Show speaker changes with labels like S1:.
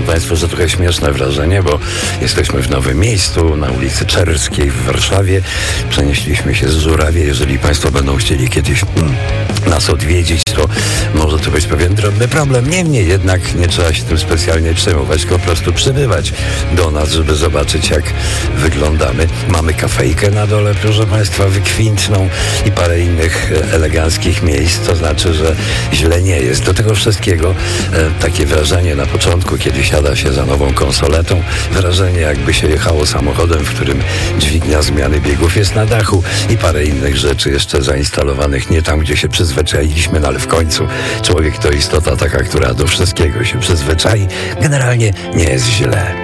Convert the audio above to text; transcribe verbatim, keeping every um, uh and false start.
S1: powiem Państwu, że trochę śmieszne wrażenie, bo jesteśmy w nowym miejscu, na ulicy Czerskiej w Warszawie. Przenieśliśmy się z Żurawie. Jeżeli Państwo będą chcieli kiedyś mm, nas odwiedzić, to może to być pewien drobny problem. Niemniej jednak nie trzeba się tym specjalnie przejmować, tylko po prostu przybywać do nas, żeby zobaczyć, jak wyglądamy. Mamy kafejkę na dole, proszę Państwa, wykwintną i parę innych eleganckich miejsc. To znaczy, że źle nie jest. Do tego wszystkiego e, takie wrażenie na początku, kiedy siada się za nową konsoletą, wrażenie jakby się jechało samochodem, w którym dźwignia zmiany biegów jest na dachu i parę innych rzeczy jeszcze zainstalowanych nie tam, gdzie się przyzwyczailiśmy, no ale w końcu człowiek to istota taka, która do wszystkiego się przyzwyczai. Generalnie nie jest źle.